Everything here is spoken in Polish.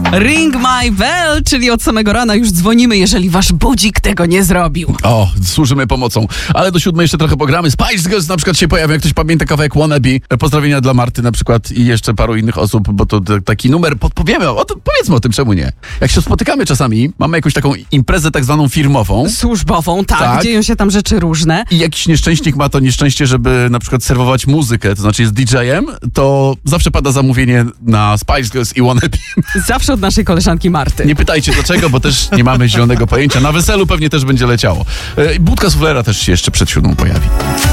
Ring my bell, czyli od samego rana już dzwonimy, jeżeli wasz budzik tego nie zrobił. O, służymy pomocą. Ale do 7 jeszcze trochę pogramy. Spice Girls na przykład się pojawia, jak ktoś pamięta kawałek Wannabe. Pozdrowienia dla Marty na przykład i jeszcze paru innych osób, bo to taki numer podpowiemy. Powiedzmy o tym, czemu nie. Jak się spotykamy czasami, mamy jakąś taką imprezę tak zwaną firmową. Służbową, tak. Dzieją się tam rzeczy różne. I jakiś nieszczęśnik ma to nieszczęście, żeby na przykład serwować muzykę, to znaczy jest DJ-em, to zawsze pada zamówienie na Spice Girls i Wannabe. Zawsze od naszej koleżanki Marty. Nie pytajcie dlaczego, bo też nie mamy zielonego pojęcia. Na weselu pewnie też będzie leciało. Budka suflera też się jeszcze przed 7 pojawi.